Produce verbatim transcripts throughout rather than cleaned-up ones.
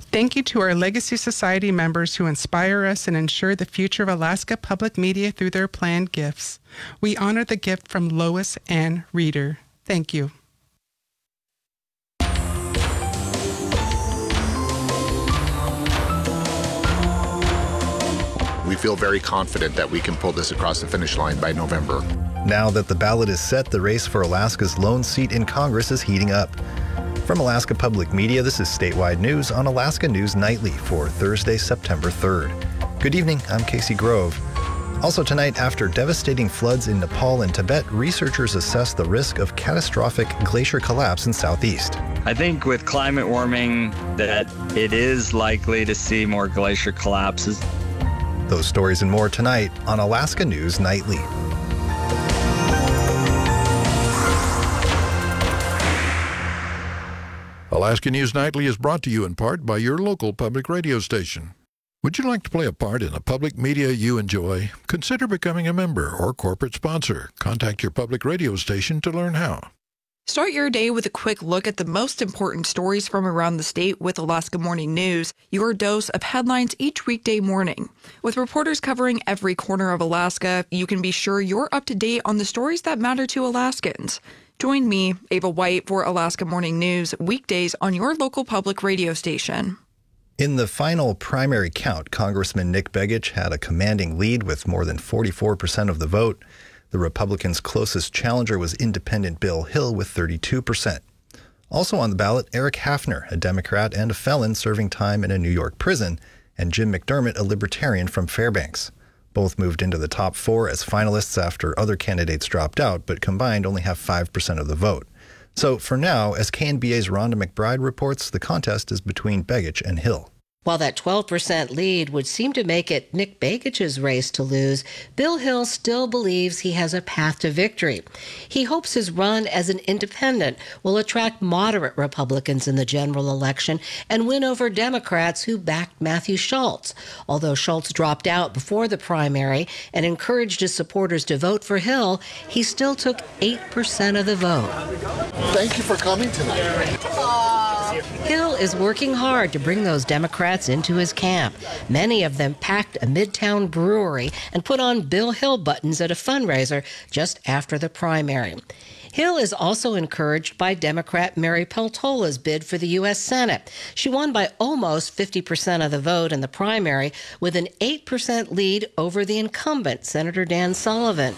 Thank you to our Legacy Society members who inspire us and ensure the future of Alaska public media through their planned gifts. We honor the gift from Lois Ann Reeder. Thank you. We feel very confident that we can pull this across the finish line by November. Now that the ballot is set, the race for Alaska's lone seat in Congress is heating up. From Alaska Public Media, this is Statewide News on Alaska News Nightly for Thursday, September third. Good evening, I'm Casey Grove. Also tonight, after devastating floods in Nepal and Tibet, researchers assess the risk of catastrophic glacier collapse in Southeast. I think with climate warming that it is likely to see more glacier collapses. Those stories and more tonight on Alaska News Nightly. Alaska News Nightly is brought to you in part by your local public radio station. Would you like to play a part in a public media you enjoy? Consider becoming a member or corporate sponsor. Contact your public radio station to learn how. Start your day with a quick look at the most important stories from around the state with Alaska Morning News, your dose of headlines each weekday morning. With reporters covering every corner of Alaska, you can be sure you're up to date on the stories that matter to Alaskans. Join me, Ava White, for Alaska Morning News, weekdays on your local public radio station. In the final primary count, Congressman Nick Begich had a commanding lead with more than forty-four percent of the vote. The Republicans' closest challenger was independent Bill Hill with thirty-two percent. Also on the ballot, Eric Hafner, a Democrat and a felon serving time in a New York prison, and Jim McDermott, a Libertarian from Fairbanks. Both moved into the top four as finalists after other candidates dropped out, but combined only have five percent of the vote. So for now, as K N B A's Rhonda McBride reports, the contest is between Begich and Hill. While that twelve percent lead would seem to make it Nick Begich's race to lose, Bill Hill still believes he has a path to victory. He hopes his run as an independent will attract moderate Republicans in the general election and win over Democrats who backed Matthew Schultz. Although Schultz dropped out before the primary and encouraged his supporters to vote for Hill, he still took eight percent of the vote. Thank you for coming tonight. Hill is working hard to bring those Democrats into his camp. Many of them packed a Midtown brewery and put on Bill Hill buttons at a fundraiser just after the primary. Hill is also encouraged by Democrat Mary Peltola's bid for the U S Senate. She won by almost fifty percent of the vote in the primary with an eight percent lead over the incumbent, Senator Dan Sullivan.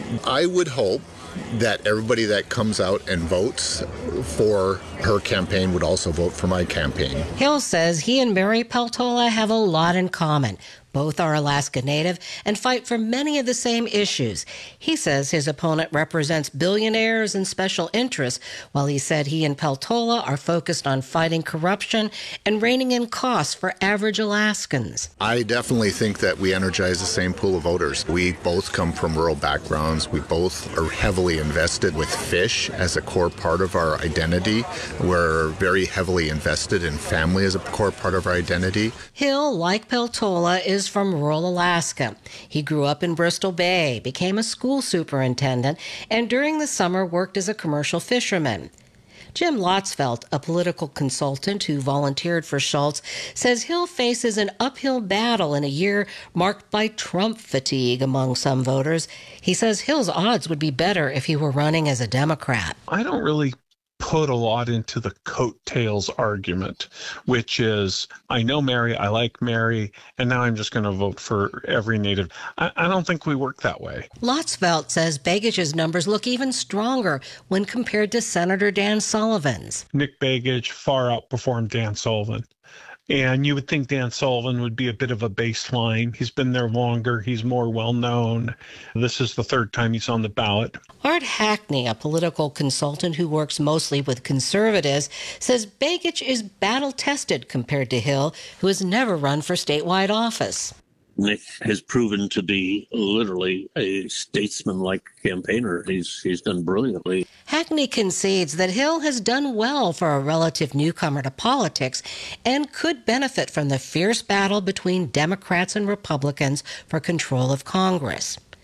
I would hope that everybody that comes out and votes for her campaign would also vote for my campaign. Hill says he and Mary Peltola have a lot in common. Both are Alaska Native and fight for many of the same issues. He says his opponent represents billionaires and special interests, while he said he and Peltola are focused on fighting corruption and reining in costs for average Alaskans. I definitely think that we energize the same pool of voters. We both come from rural backgrounds. We both are heavily invested with fish as a core part of our identity. We're very heavily invested in family as a core part of our identity. Hill, like Peltola, is from rural Alaska. He grew up in Bristol Bay, became a school superintendent, and during the summer worked as a commercial fisherman. Jim Lotzfeld, a political consultant who volunteered for Schultz, says Hill faces an uphill battle in a year marked by Trump fatigue among some voters. He says Hill's odds would be better if he were running as a Democrat. I don't really put a lot into the coattails argument, which is, I know Mary, I like Mary, and now I'm just going to vote for every Native. I, I don't think we work that way. Lotzfeld says Begich's numbers look even stronger when compared to Senator Dan Sullivan's. Nick Begich far outperformed Dan Sullivan. And you would think Dan Sullivan would be a bit of a baseline. He's been there longer. He's more well-known. This is the third time he's on the ballot. Art Hackney, a political consultant who works mostly with conservatives, says Begich is battle-tested compared to Hill, who has never run for statewide office. Nick has proven to be literally a statesman-like campaigner. He's he's done brilliantly. Hackney concedes that Hill has done well for a relative newcomer to politics and could benefit from the fierce battle between Democrats and Republicans for control of Congress.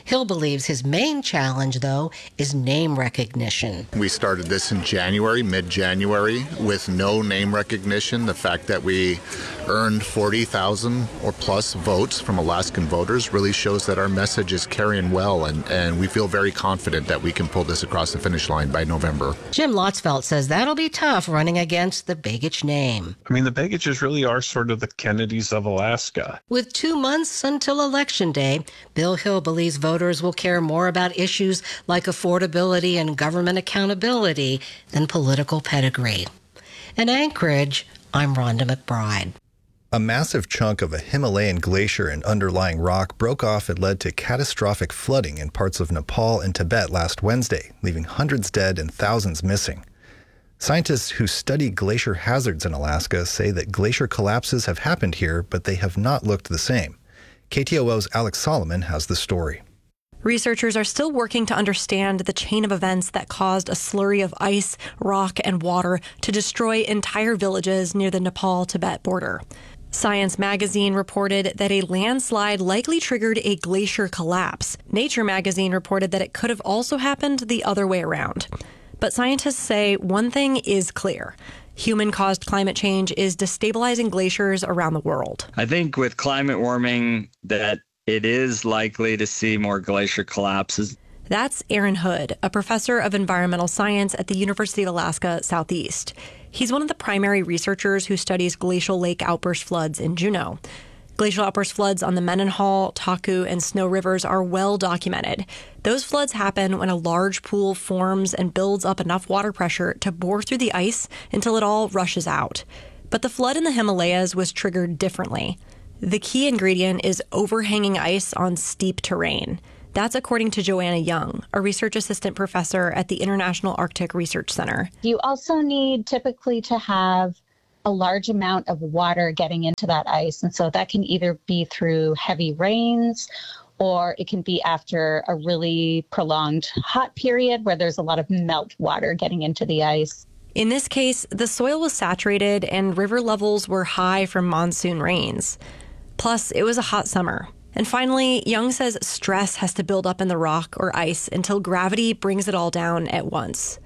Hill believes his main challenge, though, is name recognition. We started this in January, mid-January, with no name recognition. The fact that we earned forty thousand or plus votes from Alaskan voters really shows that our message is carrying well, and, and we feel very confident that we can pull this across the finish line by November. Jim Lotzfeld says that'll be tough running against the Begich name. I mean, the Begiches really are sort of the Kennedys of Alaska. With two months until Election Day, Bill Hill believes voters will care more about issues like affordability and government accountability than political pedigree. In Anchorage, I'm Rhonda McBride. A massive chunk of a Himalayan glacier and underlying rock broke off and led to catastrophic flooding in parts of Nepal and Tibet last Wednesday, leaving hundreds dead and thousands missing. Scientists who study glacier hazards in Alaska say that glacier collapses have happened here, but they have not looked the same. K T O O's Alex Solomon has the story. Researchers are still working to understand the chain of events that caused a slurry of ice, rock, and water to destroy entire villages near the Nepal-Tibet border. Science magazine reported that a landslide likely triggered a glacier collapse. Nature magazine reported that it could have also happened the other way around. But scientists say one thing is clear. Human-caused climate change is destabilizing glaciers around the world. I think with climate warming that it is likely to see more glacier collapses. That's Aaron Hood, a professor of environmental science at the University of Alaska Southeast. He's one of the primary researchers who studies glacial lake outburst floods in Juneau. Glacial outburst floods on the Mendenhall, Taku, and Snow rivers are well documented. Those floods happen when a large pool forms and builds up enough water pressure to bore through the ice until it all rushes out. But the flood in the Himalayas was triggered differently. The key ingredient is overhanging ice on steep terrain. That's according to Joanna Young, a research assistant professor at the International Arctic Research Center. You also need typically to have a large amount of water getting into that ice. And so that can either be through heavy rains, or it can be after a really prolonged hot period where there's a lot of melt water getting into the ice. In this case, the soil was saturated and river levels were high from monsoon rains. Plus, it was a hot summer. And finally, Young says stress has to build up in the rock or ice until gravity brings it all down at once.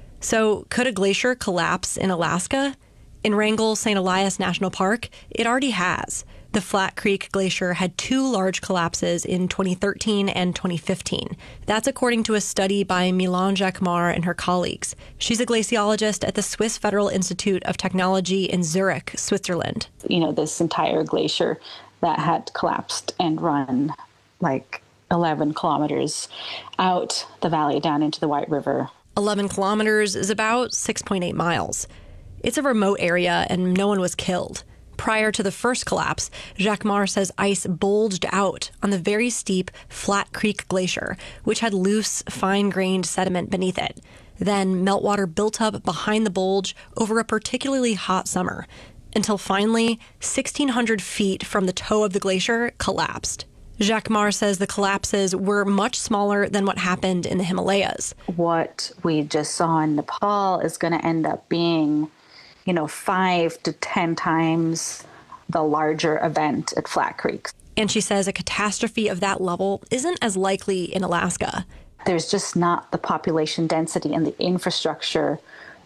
So could a glacier collapse in Alaska? In Wrangell Saint Elias National Park, it already has. The Flat Creek Glacier had two large collapses in twenty thirteen and twenty fifteen. That's according to a study by Milan Jacquemart and her colleagues. She's a glaciologist at the Swiss Federal Institute of Technology in Zurich, Switzerland. You know, this entire glacier that had collapsed and run like eleven kilometers out the valley down into the White River. eleven kilometers is about six point eight miles. It's a remote area and no one was killed. Prior to the first collapse, Jacquemart says ice bulged out on the very steep Flat Creek Glacier, which had loose, fine-grained sediment beneath it. Then meltwater built up behind the bulge over a particularly hot summer, until finally, sixteen hundred feet from the toe of the glacier collapsed. Jacquemart says the collapses were much smaller than what happened in the Himalayas. What we just saw in Nepal is going to end up being, you know, five to ten times the larger event at Flat Creek. And she says a catastrophe of that level isn't as likely in Alaska. There's just not the population density and the infrastructure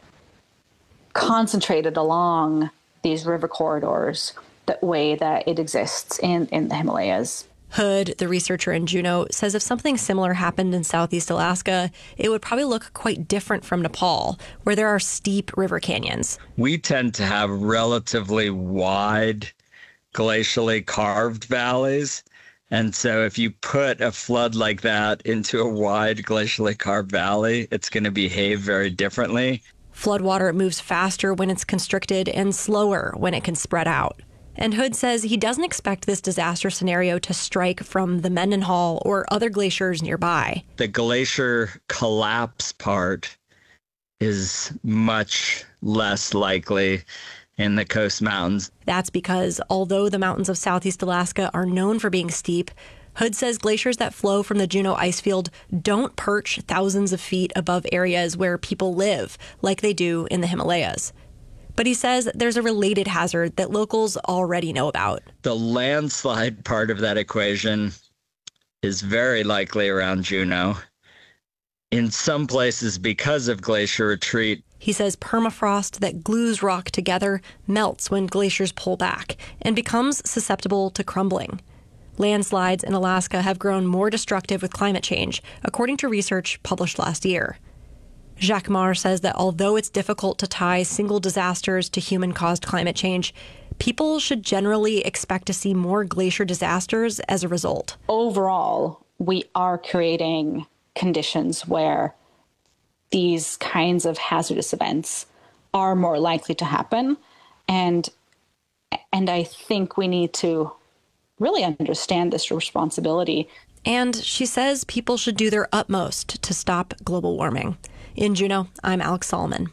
concentrated along these river corridors the way that it exists in, in the Himalayas. Hood, the researcher in Juneau, says if something similar happened in Southeast Alaska, it would probably look quite different from Nepal, where there are steep river canyons. We tend to have relatively wide, glacially carved valleys. And so if you put a flood like that into a wide, glacially carved valley, it's going to behave very differently. Floodwater moves faster when it's constricted and slower when it can spread out. And Hood says he doesn't expect this disaster scenario to strike from the Mendenhall or other glaciers nearby. The glacier collapse part is much less likely in the coast mountains. That's because although the mountains of Southeast Alaska are known for being steep, Hood says glaciers that flow from the Juneau icefield don't perch thousands of feet above areas where people live, like they do in the Himalayas. But he says there's a related hazard that locals already know about. The landslide part of that equation is very likely around Juneau. In some places, because of glacier retreat, he says permafrost that glues rock together melts when glaciers pull back and becomes susceptible to crumbling. Landslides in Alaska have grown more destructive with climate change, according to research published last year. Jacques Marr says that although it's difficult to tie single disasters to human-caused climate change, people should generally expect to see more glacier disasters as a result. Overall, we are creating conditions where these kinds of hazardous events are more likely to happen. And, and I think we need to really understand this responsibility. And she says people should do their utmost to stop global warming. In Juneau, I'm Alex Solomon.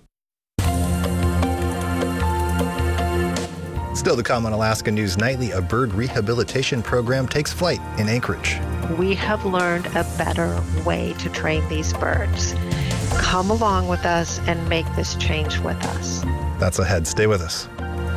Still to come on Alaska News Nightly, a bird rehabilitation program takes flight in Anchorage. We have learned a better way to train these birds. Come along with us and make this change with us. That's ahead. Stay with us.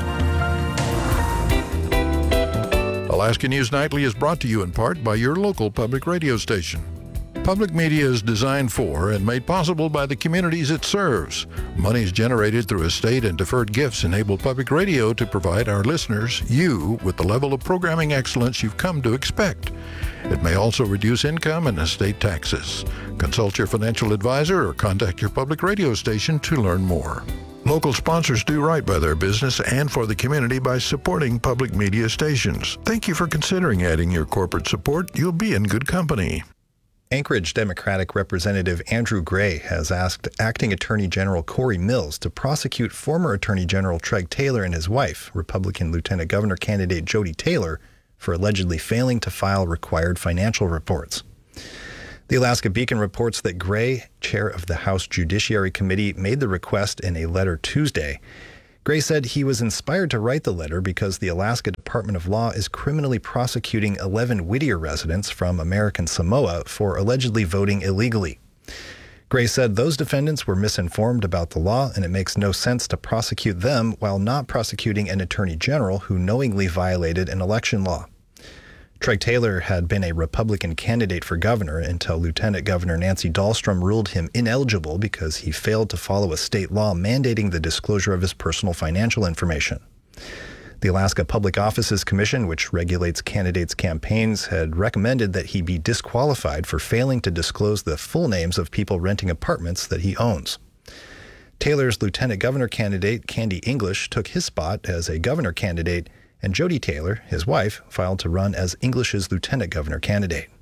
Alaska News Nightly is brought to you in part by your local public radio station. Public media is designed for and made possible by the communities it serves. Monies generated through estate and deferred gifts enable public radio to provide our listeners, you, with the level of programming excellence you've come to expect. It may also reduce income and estate taxes. Consult your financial advisor or contact your public radio station to learn more. Local sponsors do right by their business and for the community by supporting public media stations. Thank you for considering adding your corporate support. You'll be in good company. Anchorage Democratic Representative Andrew Gray has asked Acting Attorney General Corey Mills to prosecute former Attorney General Treg Taylor and his wife, Republican Lieutenant Governor candidate Jody Taylor, for allegedly failing to file required financial reports. The Alaska Beacon reports that Gray, chair of the House Judiciary Committee, made the request in a letter Tuesday. Gray said he was inspired to write the letter because the Alaska Department of Law is criminally prosecuting eleven Whittier residents from American Samoa for allegedly voting illegally. Gray said those defendants were misinformed about the law, and it makes no sense to prosecute them while not prosecuting an attorney general who knowingly violated an election law. Treg Taylor had been a Republican candidate for governor until Lieutenant Governor Nancy Dahlstrom ruled him ineligible because he failed to follow a state law mandating the disclosure of his personal financial information. The Alaska Public Offices Commission, which regulates candidates' campaigns, had recommended that he be disqualified for failing to disclose the full names of people renting apartments that he owns. Taylor's lieutenant governor candidate, Candy English, took his spot as a governor candidate, and Jody Taylor, his wife, filed to run as English's lieutenant governor candidate.